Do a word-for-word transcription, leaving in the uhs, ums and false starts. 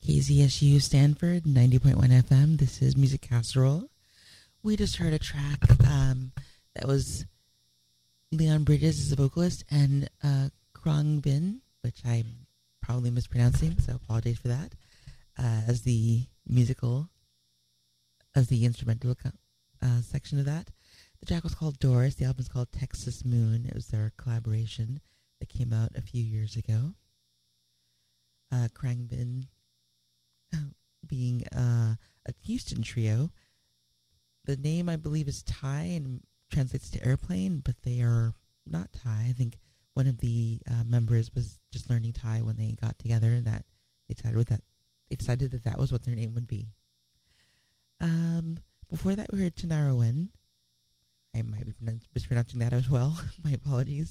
K Z S U Stanford, ninety point one F M. This is Music Casserole. We just heard a track um, that was Leon Bridges as a vocalist and uh, Krong Bin, which I'm probably mispronouncing, so apologies for that, uh, as the musical, as the instrumental uh, section of that. The track was called Doris. The album is called Texas Moon. It was their collaboration that came out a few years ago. Uh, Krang Bin being uh, a Houston trio. The name, I believe, is Thai and translates to airplane, but they are not Thai. I think one of the uh, members was just learning Thai when they got together, and that they decided with that they decided that that was what their name would be. Um, before that, we heard Tanarawen. I might be mispronouncing that as well. My apologies.